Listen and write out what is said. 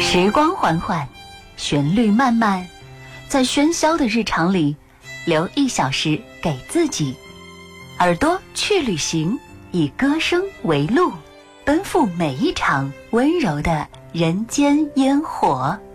时光缓缓，旋律慢慢，在喧嚣的日常里，留1小时给自己。耳朵去旅行，以歌声为路，奔赴每一场温柔的人间烟火。